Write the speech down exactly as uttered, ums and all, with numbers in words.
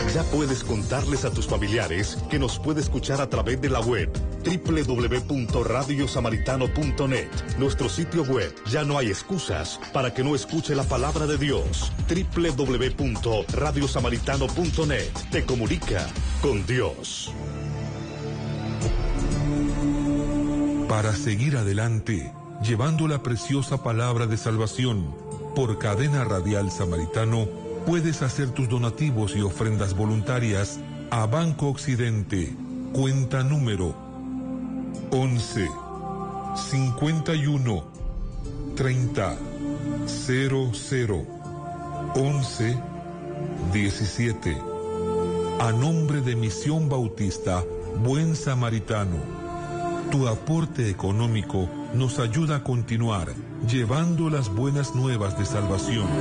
Ya puedes contarles a tus familiares que nos puede escuchar a través de la web doble u doble u doble u punto radio samaritano punto net. Nuestro sitio web, ya no hay excusas para que no escuche la palabra de Dios. doble u doble u doble u punto radio samaritano punto net. Te comunica con Dios. Para seguir adelante, llevando la preciosa palabra de salvación por Cadena Radial Samaritano, puedes hacer tus donativos y ofrendas voluntarias a Banco Occidente, cuenta número once, cincuenta y uno, treinta, cero cero, once, diecisiete. A nombre de Misión Bautista Buen Samaritano, tu aporte económico nos ayuda a continuar llevando las buenas nuevas de salvación.